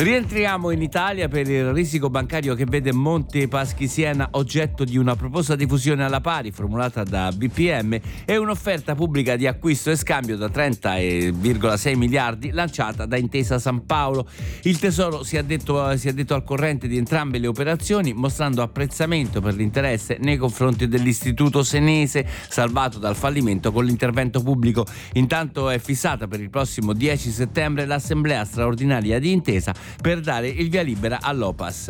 Rientriamo in Italia per il risico bancario che vede Monte Paschi Siena oggetto di una proposta di fusione alla pari formulata da BPM e un'offerta pubblica di acquisto e scambio da 30,6 miliardi lanciata da Intesa San Paolo. Il Tesoro si è detto al corrente di entrambe le operazioni, mostrando apprezzamento per l'interesse nei confronti dell'istituto senese salvato dal fallimento con l'intervento pubblico. Intanto è fissata per il prossimo 10 settembre l'assemblea straordinaria di Intesa per dare il via libera all'OPAS.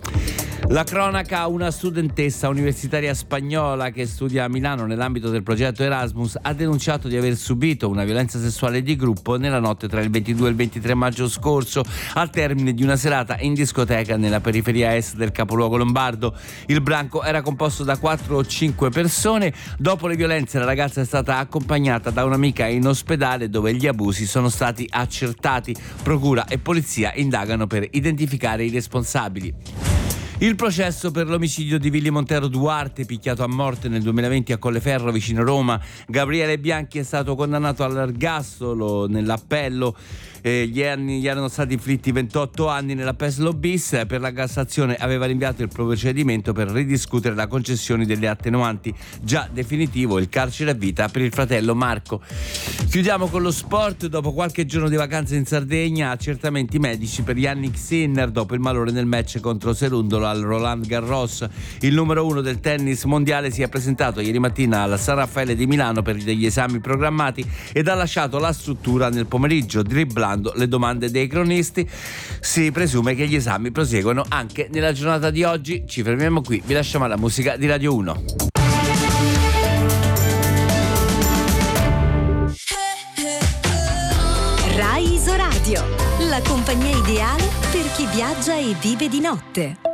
La cronaca: una studentessa universitaria spagnola che studia a Milano nell'ambito del progetto Erasmus ha denunciato di aver subito una violenza sessuale di gruppo nella notte tra il 22 e il 23 maggio scorso, al termine di una serata in discoteca nella periferia est del capoluogo lombardo. Il branco era composto da 4 o 5 persone. Dopo le violenze la ragazza è stata accompagnata da un'amica in ospedale, dove gli abusi sono stati accertati. Procura e polizia indagano per identificare i responsabili. Il processo per l'omicidio di Willy Montero Duarte, picchiato a morte nel 2020 a Colleferro vicino Roma. Gabriele Bianchi è stato condannato all'ergastolo nell'appello. Gli erano stati inflitti 28 anni nell'appello bis. Per la Cassazione aveva rinviato il procedimento per ridiscutere la concessione delle attenuanti. Già definitivo il carcere a vita per il fratello Marco. Chiudiamo con lo sport. Dopo qualche giorno di vacanza in Sardegna, accertamenti medici per Jannik Sinner dopo il malore nel match contro Serundolo al Roland Garros. Il numero 1 del tennis mondiale si è presentato ieri mattina al San Raffaele di Milano per degli esami programmati ed ha lasciato la struttura nel pomeriggio, dribblando le domande dei cronisti. Si presume che gli esami proseguono anche nella giornata di oggi. Ci fermiamo qui, vi lasciamo alla musica di Radio 1. Rai Isoradio, la compagnia ideale per chi viaggia e vive di notte.